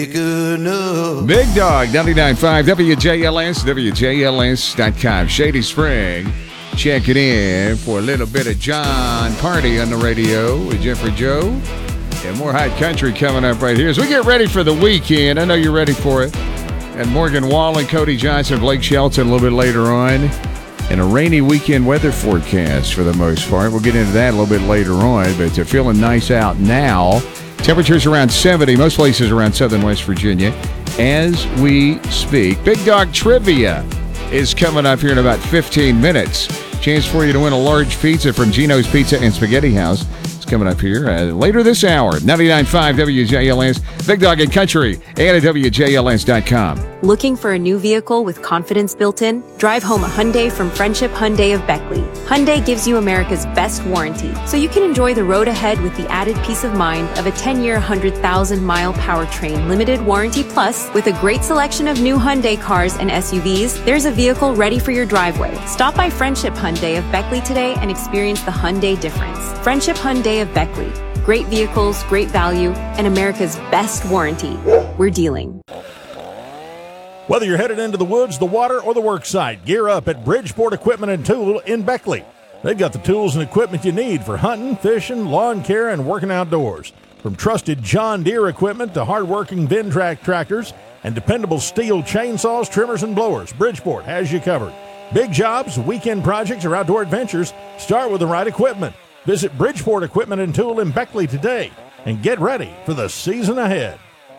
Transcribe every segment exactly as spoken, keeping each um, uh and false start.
Big Dog, ninety-nine point five, W J L S, W J L S dot com. Shady Spring, check it in for a little bit of John Party on the radio with Jeffrey Joe. And more hot country coming up right here as we get ready for the weekend. I know you're ready for it. And Morgan Wallen, Cody Johnson, Blake Shelton a little bit later on. And a rainy weekend weather forecast for the most part. We'll get into that a little bit later on. But it's feeling nice out now. Temperatures around seventy, most places around southern West Virginia as we speak. Big Dog Trivia is coming up here in about fifteen minutes. Chance for you to win a large pizza from Gino's Pizza and Spaghetti House. It's coming up here uh, later this hour. ninety-nine point five W J L S, Big Dog and Country, and at W J L S dot com. Looking for a new vehicle with confidence built in? Drive home a Hyundai from Friendship Hyundai of Beckley. Hyundai gives you America's best warranty, so you can enjoy the road ahead with the added peace of mind of a ten-year, one hundred thousand mile powertrain limited warranty plus. With a great selection of new Hyundai cars and S U Vs, there's a vehicle ready for your driveway. Stop by Friendship Hyundai of Beckley today and experience the Hyundai difference. Friendship Hyundai of Beckley. Great vehicles, great value, and America's best warranty. We're dealing. Whether you're headed into the woods, the water, or the work site, gear up at Bridgeport Equipment and Tool in Beckley. They've got the tools and equipment you need for hunting, fishing, lawn care, and working outdoors. From trusted John Deere equipment to hard-working Ventrac tractors and dependable steel chainsaws, trimmers, and blowers, Bridgeport has you covered. Big jobs, weekend projects, or outdoor adventures, start with the right equipment. Visit Bridgeport Equipment and Tool in Beckley today and get ready for the season ahead.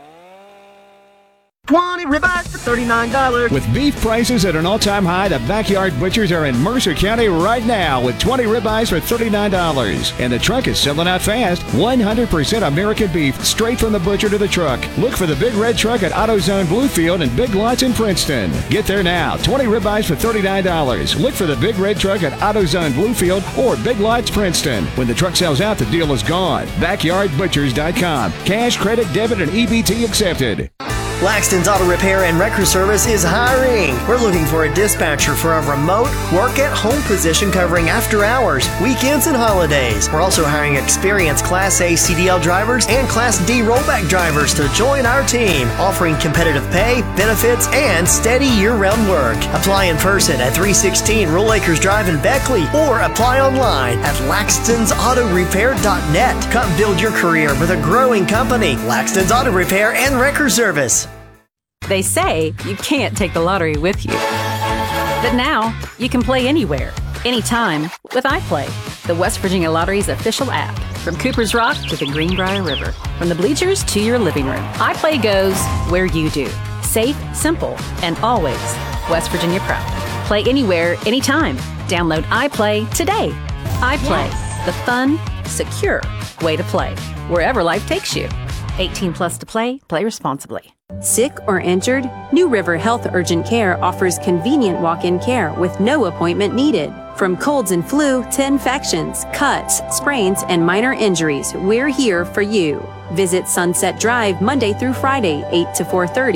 twenty ribeyes for thirty-nine dollars. With beef prices at an all-time high, the Backyard Butchers are in Mercer County right now with twenty ribeyes for thirty-nine dollars. And the truck is selling out fast. one hundred percent American beef straight from the butcher to the truck. Look for the Big Red Truck at AutoZone Bluefield and Big Lots in Princeton. Get there now. twenty ribeyes for thirty-nine dollars. Look for the Big Red Truck at AutoZone Bluefield or Big Lots Princeton. When the truck sells out, the deal is gone. backyard butchers dot com. Cash, credit, debit, and E B T accepted. Laxton's Auto Repair and Wrecker Service is hiring. We're looking for a dispatcher for a remote, work-at-home position covering after hours, weekends, and holidays. We're also hiring experienced Class A C D L drivers and Class D rollback drivers to join our team, offering competitive pay, benefits, and steady year-round work. Apply in person at three sixteen Rural Acres Drive in Beckley or apply online at laxtons auto repair dot net. Come build your career with a growing company, Laxton's Auto Repair and Wrecker Service. They say you can't take the lottery with you. But now, you can play anywhere, anytime with iPlay, the West Virginia Lottery's official app. From Cooper's Rock to the Greenbrier River, from the bleachers to your living room, iPlay goes where you do. Safe, simple, and always West Virginia proud. Play anywhere, anytime. Download iPlay today. iPlay, yes. The fun, secure way to play, wherever life takes you. eighteen plus to play, play responsibly. Sick or injured? New River Health Urgent Care offers convenient walk-in care with no appointment needed. From colds and flu to infections, cuts, sprains, and minor injuries, we're here for you. Visit Sunset Drive Monday through Friday, eight to four thirty.